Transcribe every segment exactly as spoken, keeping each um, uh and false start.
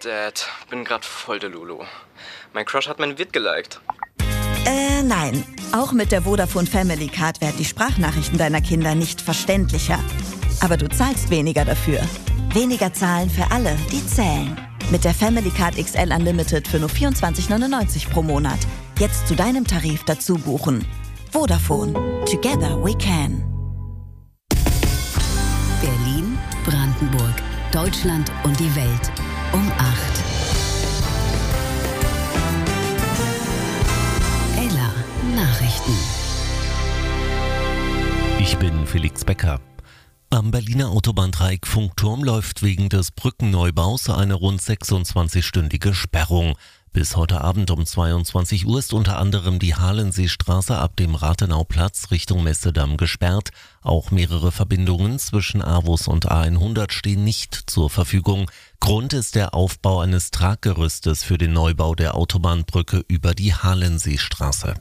Dad, bin grad voll der Lulu. Mein Crush hat mein Vid geliked. Äh, nein. Auch mit der Vodafone Family Card werden die Sprachnachrichten deiner Kinder nicht verständlicher. Aber du zahlst weniger dafür. Weniger zahlen für alle, die zählen. Mit der Family Card X L Unlimited für nur vierundzwanzig neunundneunzig pro Monat. Jetzt zu deinem Tarif dazu buchen. Vodafone. Together we can. Berlin, Brandenburg, Deutschland und die Welt um acht. Ella Nachrichten. Ich bin Felix Becker. Am Berliner Autobahndreieck Funkturm läuft wegen des Brückenneubaus eine rund sechsundzwanzigstündige Sperrung. Bis heute Abend um zweiundzwanzig Uhr ist unter anderem die Halenseestraße ab dem Rathenauplatz Richtung Messedamm gesperrt. Auch mehrere Verbindungen zwischen A W U S und A hundert stehen nicht zur Verfügung. Grund ist der Aufbau eines Traggerüstes für den Neubau der Autobahnbrücke über die Halenseestraße.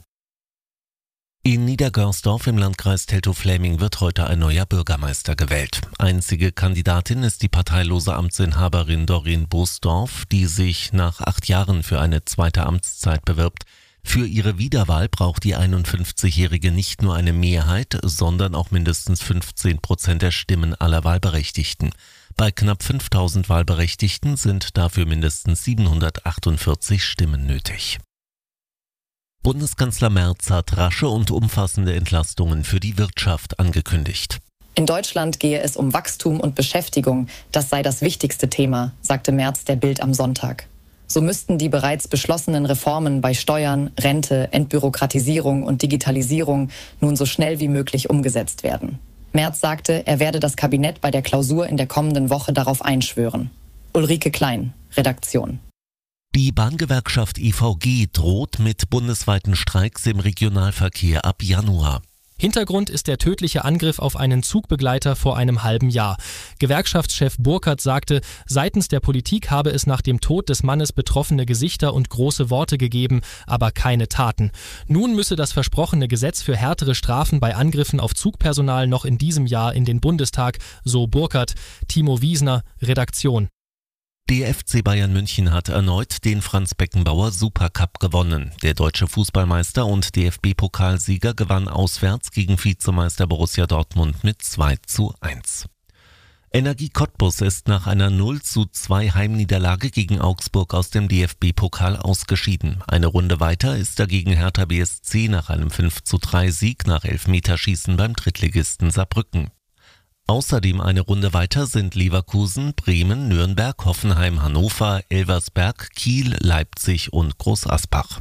In Niedergörsdorf im Landkreis Teltow-Fläming wird heute ein neuer Bürgermeister gewählt. Einzige Kandidatin ist die parteilose Amtsinhaberin Doreen Bosdorf, die sich nach acht Jahren für eine zweite Amtszeit bewirbt. Für ihre Wiederwahl braucht die einundfünfzigjährige nicht nur eine Mehrheit, sondern auch mindestens fünfzehn Prozent der Stimmen aller Wahlberechtigten. Bei knapp fünftausend Wahlberechtigten sind dafür mindestens siebenhundertachtundvierzig Stimmen nötig. Bundeskanzler Merz hat rasche und umfassende Entlastungen für die Wirtschaft angekündigt. In Deutschland gehe es um Wachstum und Beschäftigung. Das sei das wichtigste Thema, sagte Merz der Bild am Sonntag. So müssten die bereits beschlossenen Reformen bei Steuern, Rente, Entbürokratisierung und Digitalisierung nun so schnell wie möglich umgesetzt werden. Merz sagte, er werde das Kabinett bei der Klausur in der kommenden Woche darauf einschwören. Ulrike Klein, Redaktion. Die Bahngewerkschaft E V G droht mit bundesweiten Streiks im Regionalverkehr ab Januar. Hintergrund ist der tödliche Angriff auf einen Zugbegleiter vor einem halben Jahr. Gewerkschaftschef Burkhardt sagte, seitens der Politik habe es nach dem Tod des Mannes betroffene Gesichter und große Worte gegeben, aber keine Taten. Nun müsse das versprochene Gesetz für härtere Strafen bei Angriffen auf Zugpersonal noch in diesem Jahr in den Bundestag, so Burkhardt. Timo Wiesner, Redaktion. Der F C Bayern München hat erneut den Franz-Beckenbauer Supercup gewonnen. Der deutsche Fußballmeister und D F B-Pokalsieger gewann auswärts gegen Vizemeister Borussia Dortmund mit zwei zu eins. Energie Cottbus ist nach einer null zu zwei Heimniederlage gegen Augsburg aus dem D F B-Pokal ausgeschieden. Eine Runde weiter ist dagegen Hertha B S C nach einem fünf zu drei Sieg nach Elfmeterschießen beim Drittligisten Saarbrücken. Außerdem eine Runde weiter sind Leverkusen, Bremen, Nürnberg, Hoffenheim, Hannover, Elversberg, Kiel, Leipzig und Groß Asbach.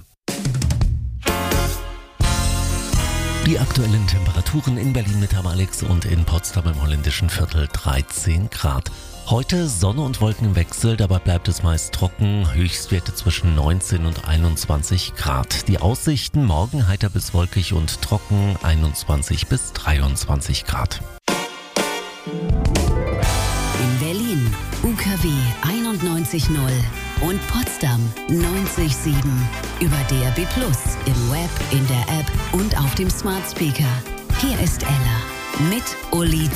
Die aktuellen Temperaturen in Berlin mit Herrn Alex und in Potsdam im holländischen Viertel dreizehn Grad. Heute Sonne und Wolken im Wechsel, dabei bleibt es meist trocken, Höchstwerte zwischen neunzehn und einundzwanzig Grad. Die Aussichten morgen heiter bis wolkig und trocken, einundzwanzig bis dreiundzwanzig Grad. In Berlin U K W einundneunzig Komma null und Potsdam neunzig Komma sieben. Über D A B plus, im Web, in der App und auf dem Smart Speaker. Hier ist Ella mit Uli